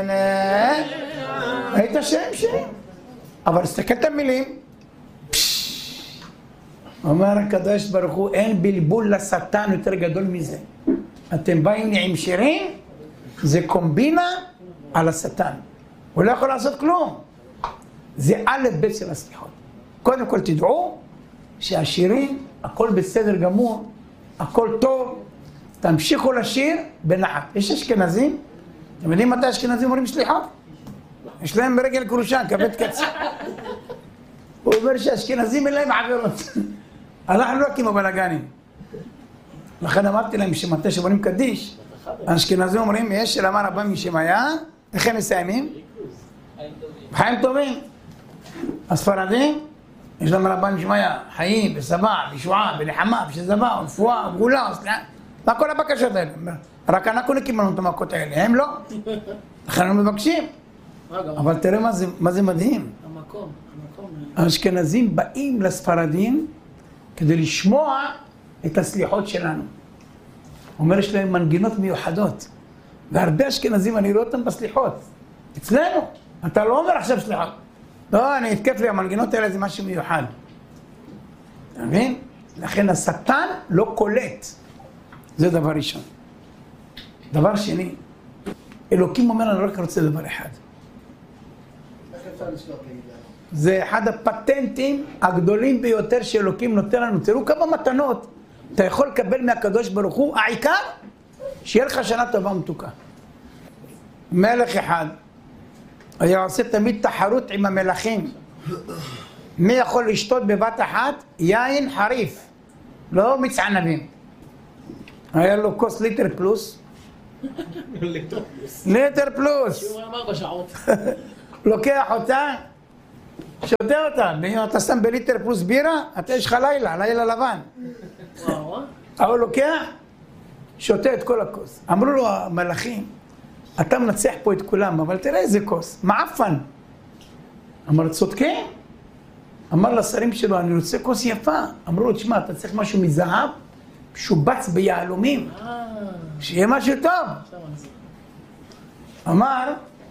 היית שירים. אבל תסתכל את המילים. אומר הקדוש ברוך הוא, אין בלבול לשטן יותר גדול מזה. אתם באים עם שירים, זה קומבינה על השטן. הוא לא יכול לעשות כלום. זה א' ב' של הסליחות. קודם כל תדעו שהשירים, הכל בסדר גמור, הכל טוב, תמשיכו לשיר בנחת. יש אשכנזים, אתם יודעים מתי אשכנזים אומרים סליחות? יש להם ברגל קרושה, כבד קצר. הוא אומר שהאשכנזים אין להם עבירות. אנחנו לא כמו בלגנים. לכן אמרתי להם שמתי שבונים קדיש, האשכנזים אומרים, יש שלמה רבה משמעיה, איך הם מסיימים? חיים טובים. הספרדים, יש להם רבה משמעיה, חיים, בסבא, בישועה, בלחמה, בשזבה, רפואה, גאולה, מה כל הבקשות האלה? רק אנחנו קיבלנו את המכות האלה, הם לא. לכן אנחנו מבקשים. אבל תראה מה זה מדהים. האשכנזים באים לספרדים כדי לשמוע את הסליחות שלנו. אומר, יש להם מנגינות מיוחדות. והרבה אשכנזים אני רואה אותם בסליחות. אצלנו. אתה לא אומר עכשיו סליחות. לא, אני אתקף לי, המנגינות האלה זה משהו מיוחד. אתה מבין? לכן השטן לא קולט. זה דבר ראשון. דבר שני, אלוקים אומר, אני רק רוצה דבר אחד. זה אחד הפטנטים הגדולים ביותר שאלוקים נותן לנו. תראו כמה מתנות אתה יכול לקבל מהקדוש ברוך הוא. העיקר, שיהיה לך שנה טובה ומתוקה. מלך אחד היה עושה תמיד תחרות עם המלכים. מי יכול לשתות בבת אחת יין חריף, לא מיץ ענבים. היה לו כוס ליטר פלוס. ליטר פלוס. שהוא אמר בשעות. לוקח אותה, שותה אותה. אתה שם בליטר פלוס בירה, אתה יש לך לילה לבן. אבל לוקח, שותה את כל הכוס. אמרו לו המלאכים, אתה מנצח פה את כולם, אבל תראה איזה כוס, מעפן. אמר, צודקים? אמר לשרים שלו, אני רוצה כוס יפה. אמרו לו, תשמע, אתה צריך משהו מזהב, שובץ ביהלומים, שיהיה משהו טוב. אמר,